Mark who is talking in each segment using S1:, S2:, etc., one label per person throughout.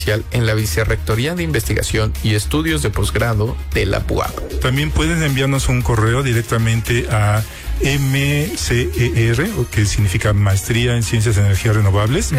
S1: en la Vicerrectoría de Investigación y Estudios de Posgrado de la UAP.
S2: También pueden enviarnos un correo directamente a MCER, que significa Maestría en Ciencias de Energías Renovables,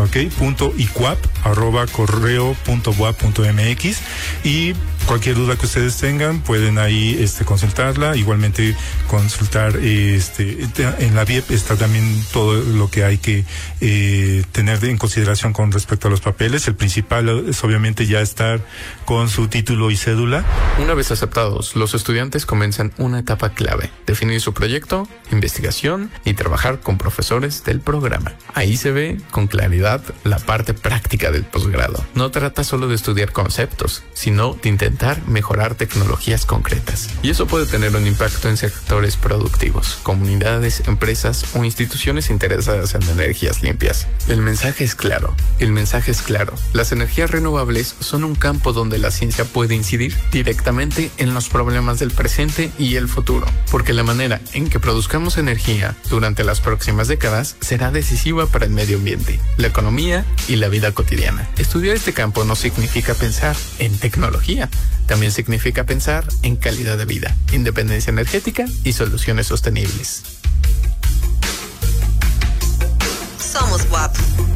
S2: .icuap@correo.uap.mx, y cualquier duda que ustedes tengan pueden ahí consultarla. Igualmente consultar en la VIEP está también todo lo que hay que tener en consideración con respecto a los papeles. El principal es obviamente ya estar con su título y cédula.
S1: Una vez aceptados, los estudiantes comienzan una etapa clave: definir su proyecto, investigación y trabajar con profesores del programa. Ahí se ve con claridad la parte práctica del posgrado. No trata solo de estudiar conceptos, sino de intentar mejorar tecnologías concretas. Y eso puede tener un impacto en sectores productivos, comunidades, empresas o instituciones interesadas en energías limpias. El mensaje es claro. Las energías renovables son un campo donde la ciencia puede incidir directamente en los problemas del presente y el futuro, porque la manera en que produzcamos energía durante las próximas décadas será decisiva para el medio ambiente, la economía y la vida cotidiana. Estudiar este campo no significa pensar en tecnología, también significa pensar en calidad de vida, independencia energética y soluciones sostenibles.
S3: Somos UAP.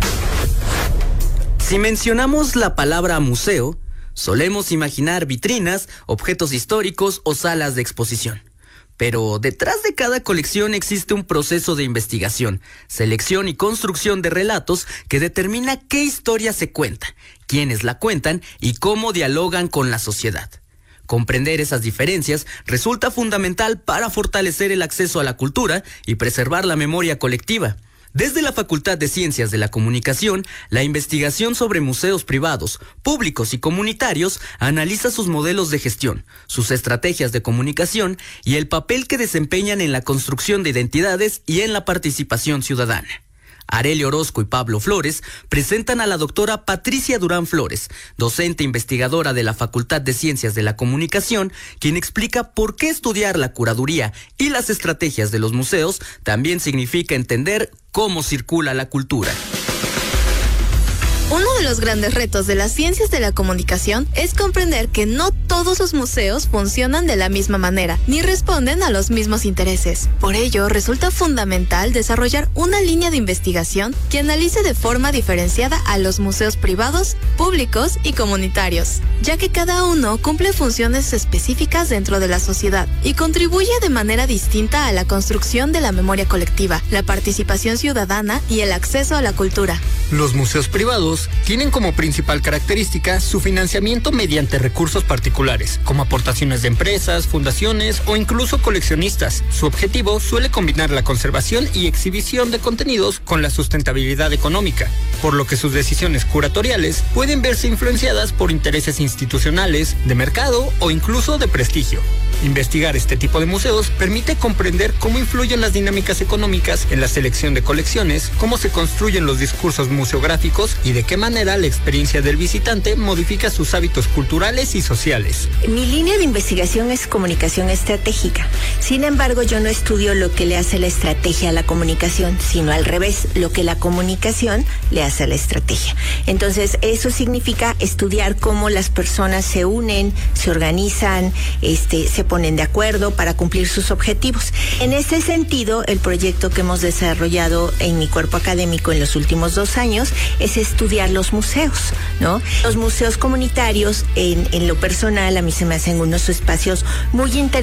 S4: Si mencionamos la palabra museo, solemos imaginar vitrinas, objetos históricos o salas de exposición. Pero detrás de cada colección existe un proceso de investigación, selección y construcción de relatos que determina qué historia se cuenta, quiénes la cuentan y cómo dialogan con la sociedad. Comprender esas diferencias resulta fundamental para fortalecer el acceso a la cultura y preservar la memoria colectiva. Desde la Facultad de Ciencias de la Comunicación, la investigación sobre museos privados, públicos y comunitarios analiza sus modelos de gestión, sus estrategias de comunicación y el papel que desempeñan en la construcción de identidades y en la participación ciudadana. Arelio Orozco y Pablo Flores presentan a la doctora Patricia Durán Flores, docente investigadora de la Facultad de Ciencias de la Comunicación, quien explica por qué estudiar la curaduría y las estrategias de los museos también significa entender cómo circula la cultura.
S3: Uno de los grandes retos de las ciencias de la comunicación es comprender que no todos los museos funcionan de la misma manera, ni responden a los mismos intereses. Por ello, resulta fundamental desarrollar una línea de investigación que analice de forma diferenciada a los museos privados, públicos y comunitarios, ya que cada uno cumple funciones específicas dentro de la sociedad y contribuye de manera distinta a la construcción de la memoria colectiva, la participación ciudadana y el acceso a la cultura.
S5: Los museos privados tienen como principal característica su financiamiento mediante recursos particulares, como aportaciones de empresas, fundaciones o incluso coleccionistas. Su objetivo suele combinar la conservación y exhibición de contenidos con la sustentabilidad económica, por lo que sus decisiones curatoriales pueden verse influenciadas por intereses institucionales, de mercado o incluso de prestigio. Investigar este tipo de museos permite comprender cómo influyen las dinámicas económicas en la selección de colecciones, cómo se construyen los discursos museográficos y de qué manera la experiencia del visitante modifica sus hábitos culturales y sociales.
S6: Mi línea de investigación es comunicación estratégica. Sin embargo, yo no estudio lo que le hace la estrategia a la comunicación, sino al revés, lo que la comunicación le hace a la estrategia. Entonces, eso significa estudiar cómo las personas se unen, se organizan, se ponen de acuerdo para cumplir sus objetivos. En ese sentido, el proyecto que hemos desarrollado en mi cuerpo académico en los últimos 2 años es estudiar los museos, ¿no? Los museos comunitarios, en lo personal, a mí se me hacen unos espacios muy interesantes